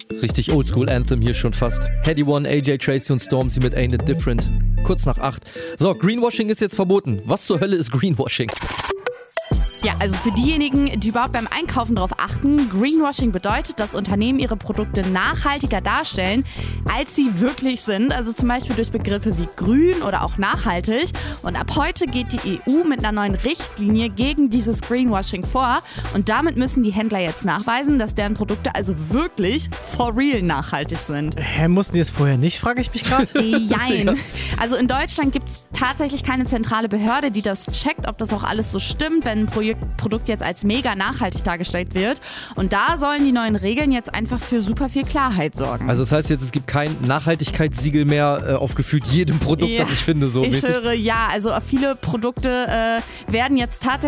Richtig Oldschool Anthem hier schon fast. Heady One, AJ Tracy und Stormzy mit Ain't It Different. Kurz nach 8. So, Greenwashing ist jetzt verboten. Was zur Hölle ist Greenwashing? Ja, also für diejenigen, die überhaupt beim Einkaufen darauf achten, Greenwashing bedeutet, dass Unternehmen ihre Produkte nachhaltiger darstellen, als sie wirklich sind. Also zum Beispiel durch Begriffe wie grün oder auch nachhaltig. Und ab heute geht die EU mit einer neuen Richtlinie gegen dieses Greenwashing vor. Und damit müssen die Händler jetzt nachweisen, dass deren Produkte also wirklich for real nachhaltig sind. Mussten die es vorher nicht, frage ich mich gerade? Jein. Also in Deutschland gibt es tatsächlich keine zentrale Behörde, die das checkt, ob das auch alles so stimmt, wenn ein Produkt jetzt als mega nachhaltig dargestellt wird. Und da sollen die neuen Regeln jetzt einfach für super viel Klarheit sorgen. Also das heißt jetzt, es gibt kein Nachhaltigkeitssiegel mehr auf gefühlt jedem Produkt, das ich finde. So ich höre, ja. Also viele Produkte werden jetzt tatsächlich